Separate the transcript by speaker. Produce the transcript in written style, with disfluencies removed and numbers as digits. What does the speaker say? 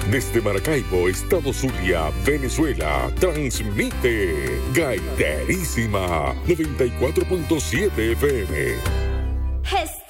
Speaker 1: Desde Maracaibo, Estado Zulia, Venezuela, transmite Gaiterísima 94.7 FM.